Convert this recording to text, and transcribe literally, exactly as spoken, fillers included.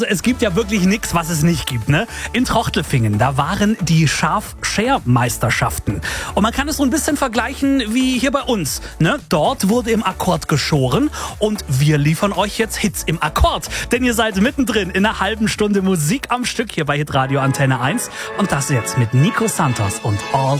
Also es gibt ja wirklich nichts, was es nicht gibt, ne? In Trochtelfingen, da waren die Schaf-Scher-Meisterschaften. Und man kann es so ein bisschen vergleichen wie hier bei uns, ne? Dort wurde im Akkord geschoren und wir liefern euch jetzt Hits im Akkord. Denn ihr seid mittendrin in einer halben Stunde Musik am Stück hier bei Hitradio Antenne eins. Und das jetzt mit Nico Santos und All